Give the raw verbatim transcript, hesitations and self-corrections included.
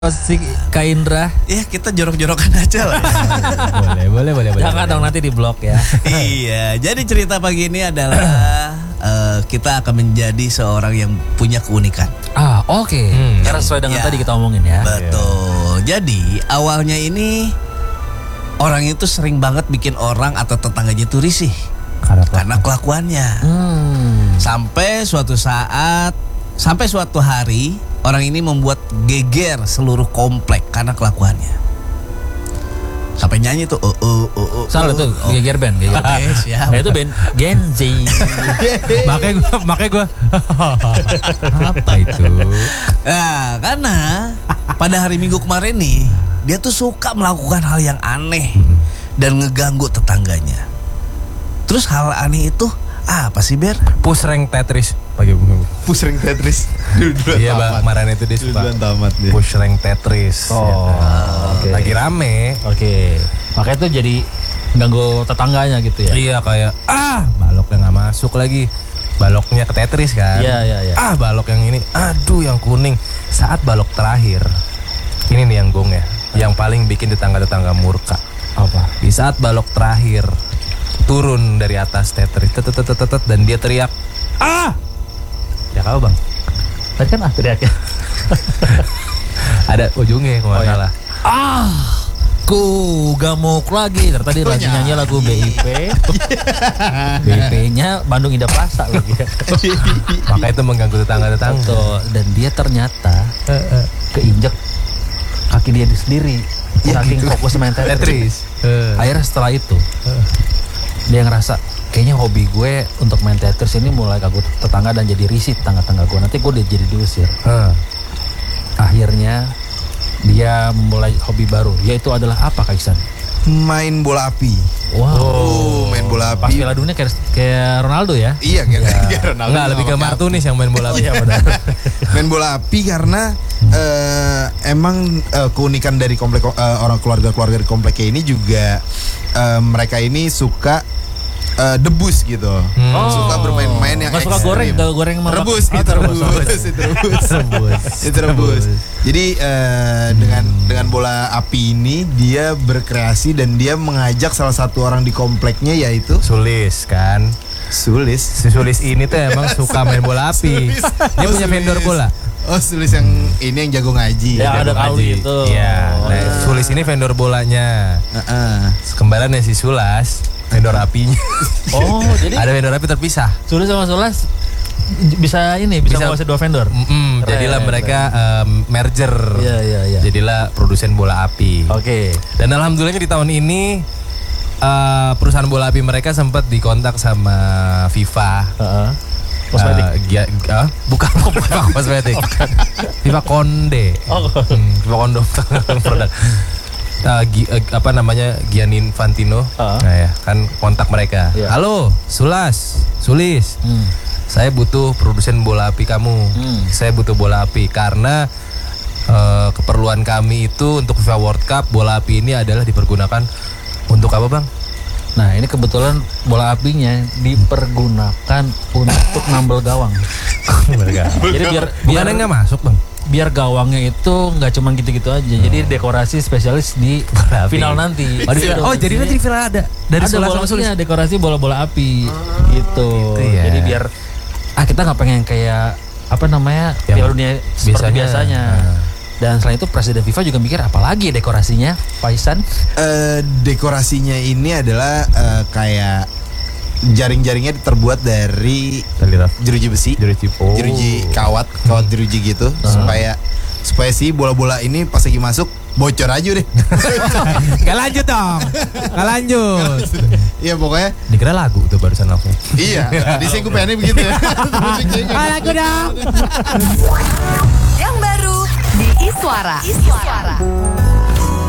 Si Kak Indra. Ya kita jorok-jorokan aja lah. boleh, boleh, boleh, boleh. Jangan dong nanti di blok ya. Iya, jadi cerita pagi ini adalah uh, kita akan menjadi seorang yang punya keunikan. Ah, oke. Okay. Hmm. Karena sesuai dengan ya, tadi kita omongin ya. Betul. Ya. Jadi awalnya ini orang itu sering banget bikin orang atau tetangganya itu risih karena, karena kelakuannya. Hmm. Sampai suatu saat, sampai suatu hari orang ini membuat geger seluruh komplek karena kelakuannya. Sampai nyanyi tuh oh oh oh oh. Salah tuh oh. Geger band, geger. Oke, okay, siap. Itu band Gen Z. makanya gua makanya gua apa itu? Nah, karena pada hari Minggu kemarin nih, dia tuh suka melakukan hal yang aneh dan ngeganggu tetangganya. Terus hal aneh itu apa sih, Ber? Push rank Tetris pagi push rank Tetris. Iya bang, kemarin itu dia suka push rank Tetris. Oh, ya. Okay. Lagi rame. Oke, okay. Makanya itu jadi ganggu tetangganya gitu ya? Iya, kayak ah baloknya nggak masuk lagi. Baloknya ke Tetris kan? Iya iya iya. Ah balok yang ini, aduh yang kuning. Saat balok terakhir, ini nih yang gong ya, yang paling bikin tetangga-tetangga murka. Apa? Di saat balok terakhir turun dari atas Tetris, tetet dan dia teriak, ah! Ya kau bang? Tadi kan ah teriaknya. Ada ujungnya kalau nggak salah. Ah, ku gamuk lagi. Tadi lagi nyanyi lagu B I P. B I P-nya Bandung Indah Plaza lagi. Maka itu mengganggu tetangga-tetangga. Betul. Dan dia ternyata keinjek kaki dia sendiri. Saking fokus main Tetris. Akhirnya setelah itu dia ngerasa kayaknya hobi gue untuk main Tetris ini mulai ganggu tetangga dan jadi risih tetangga-tetangga gue. Nanti gue jadi diusir. Hmm. Akhirnya dia mulai hobi baru, yaitu adalah apa, Kak Iksan? Main bola api. Wow. Oh, main bola api. Pas Piala Dunia kayak, kayak Ronaldo ya? Iya, kayak, ya. kayak Ronaldo. Enggak, lebih ke Martunis yang main bola api. Main bola api karena uh, emang uh, keunikan dari komplek uh, orang keluarga-keluarga di kompleknya ini juga uh, mereka ini suka Uh, debus gitu, hmm. oh. suka bermain-main yang ekstrim. Suka goreng, goreng rebus, itu rebus, itu rebus, itu rebus. Jadi uh, dengan dengan bola api ini dia berkreasi dan dia mengajak salah satu orang di kompleknya yaitu Sulis kan. Sulis, si Sulis ini tuh emang suka main bola api. Sulis. Dia oh, punya Sulis. vendor bola. Oh, Sulis yang hmm. ini yang jago ngaji. Ya, ada ngaji itu. Iya. Nah, oh. Sulis ini vendor bolanya. Uh-uh. Kembarannya si Sulas. Vendor apinya. Oh, jadi ada vendor api terpisah. Sulis sama Sulas bisa ini bisa menguasai dua vendor. Mm, jadilah mereka um, merger. Iya iya iya. Jadilah produsen bola api. Oke. Okay. Dan alhamdulillahnya di tahun ini uh, perusahaan bola api mereka sempat dikontak sama FIFA. Uh-huh. Kosmetik. Uh, gia, uh, bukan bukan kosmetik. FIFA Konde. Oh. Hmm, FIFA Kondom produk. Uh, gi, uh, apa namanya Gianni Infantino, uh-huh. nah ya kan kontak mereka. Yeah. Halo, Sulas, Sulis, hmm. saya butuh produsen bola api kamu. Hmm. Saya butuh bola api karena uh, keperluan kami itu untuk FIFA World Cup bola api ini adalah dipergunakan untuk apa, Bang? Nah ini kebetulan bola apinya dipergunakan untuk nambel gawang. Jadi biar biar nggak masuk, Bang. Biar gawangnya itu nggak cuma gitu-gitu aja, oh. jadi dekorasi spesialis di final nanti. Oh, di, oh jadi nanti di final ada dari ada bolanya dekorasi bola-bola api oh, gitu. gitu ya. Jadi biar ah kita nggak pengen kayak apa namanya Piala Dunia seperti biasanya. biasanya. Nah. Dan selain itu Presiden FIFA juga mikir apalagi dekorasinya, Faisan? Uh, dekorasinya ini adalah uh, kayak jaring-jaringnya terbuat dari jeruji besi, jeruji, oh. jeruji kawat, kawat jeruji gitu, uh-huh. supaya supaya si bola-bola ini pas lagi masuk bocor aja deh. Gak lanjut dong, gak lanjut. Iya pokoknya. Dikira lagu tuh barusan langsung. Iya, di sini gue pengennya begitu ya. Ah, lagu dong. Yang baru di Iswara. Iswara.